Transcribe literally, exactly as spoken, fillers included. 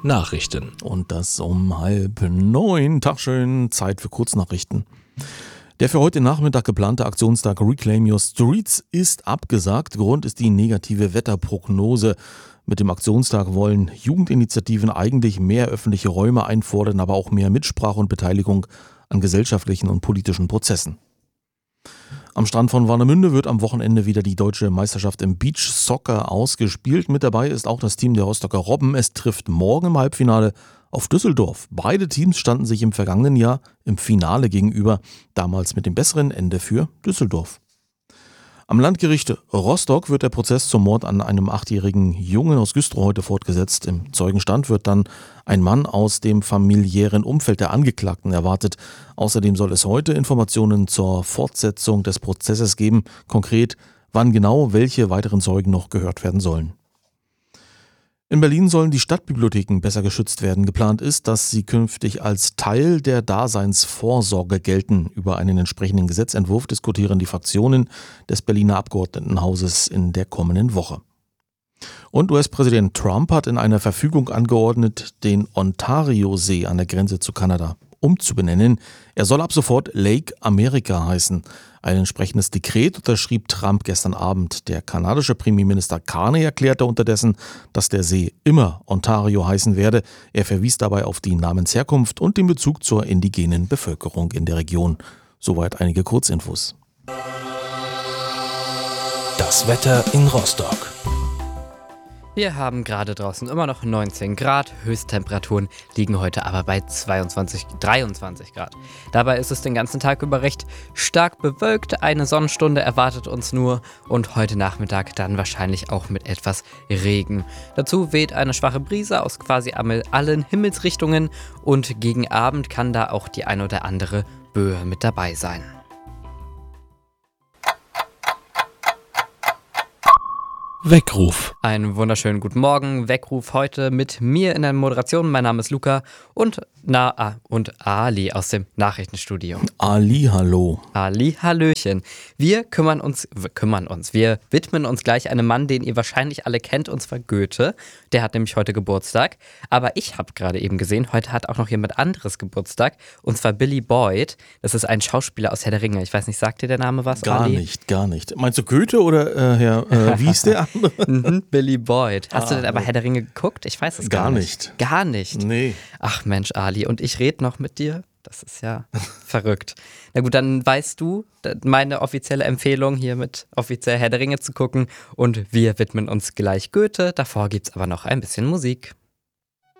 Nachrichten. Und das um halb neun. Tag schön, Zeit für Kurznachrichten. Der für heute Nachmittag geplante Aktionstag Reclaim Your Streets ist abgesagt. Grund ist die negative Wetterprognose. Mit dem Aktionstag wollen Jugendinitiativen eigentlich mehr öffentliche Räume einfordern, aber auch mehr Mitsprache und Beteiligung an gesellschaftlichen und politischen Prozessen. Am Strand von Warnemünde wird am Wochenende wieder die deutsche Meisterschaft im Beach Soccer ausgespielt. Mit dabei ist auch das Team der Rostocker Robben. Es trifft morgen im Halbfinale auf Düsseldorf. Beide Teams standen sich im vergangenen Jahr im Finale gegenüber, damals mit dem besseren Ende für Düsseldorf. Am Landgericht Rostock wird der Prozess zum Mord an einem achtjährigen Jungen aus Güstrow heute fortgesetzt. Im Zeugenstand wird dann ein Mann aus dem familiären Umfeld der Angeklagten erwartet. Außerdem soll es heute Informationen zur Fortsetzung des Prozesses geben. Konkret, wann genau welche weiteren Zeugen noch gehört werden sollen. In Berlin sollen die Stadtbibliotheken besser geschützt werden. Geplant ist, dass sie künftig als Teil der Daseinsvorsorge gelten. Über einen entsprechenden Gesetzentwurf diskutieren die Fraktionen des Berliner Abgeordnetenhauses in der kommenden Woche. Und U S-Präsident Trump hat in einer Verfügung angeordnet, den Ontario-See an der Grenze zu Kanada umzubenennen. Er soll ab sofort Lake America heißen. Ein entsprechendes Dekret unterschrieb Trump gestern Abend. Der kanadische Premierminister Carney erklärte unterdessen, dass der See immer Ontario heißen werde. Er verwies dabei auf die Namensherkunft und den Bezug zur indigenen Bevölkerung in der Region. Soweit einige Kurzinfos. Das Wetter in Rostock. Wir haben gerade draußen immer noch neunzehn Grad, Höchsttemperaturen liegen heute aber bei zweiundzwanzig, dreiundzwanzig Grad. Dabei ist es den ganzen Tag über recht stark bewölkt, eine Sonnenstunde erwartet uns nur und heute Nachmittag dann wahrscheinlich auch mit etwas Regen. Dazu weht eine schwache Brise aus quasi allen Himmelsrichtungen und gegen Abend kann da auch die ein oder andere Böe mit dabei sein. Weckruf. Einen wunderschönen guten Morgen. Weckruf heute mit mir in der Moderation. Mein Name ist Luca und, na, ah, und Ali aus dem Nachrichtenstudio. Ali, hallo. Ali, hallöchen. Wir kümmern uns, wir kümmern uns, wir widmen uns gleich einem Mann, den ihr wahrscheinlich alle kennt, und zwar Goethe. Der hat nämlich heute Geburtstag. Aber ich habe gerade eben gesehen, heute hat auch noch jemand anderes Geburtstag, und zwar Billy Boyd. Das ist ein Schauspieler aus Herr der Ringe. Ich weiß nicht, sagt dir der Name was, Gar Ali? nicht, gar nicht. Meinst du Goethe oder äh, Herr, äh, wie ist der? Mhm, Billy Boyd. Hast Ah, du denn aber nee. Herr der Ringe geguckt? Ich weiß es gar, Gar nicht. nicht. Gar nicht? Nee. Ach Mensch, Ali, und ich rede noch mit dir? Das ist ja verrückt. Na gut, dann weißt du meine offizielle Empfehlung, hier mit offiziell Herr der Ringe zu gucken. Und wir widmen uns gleich Goethe. Davor gibt's aber noch ein bisschen Musik.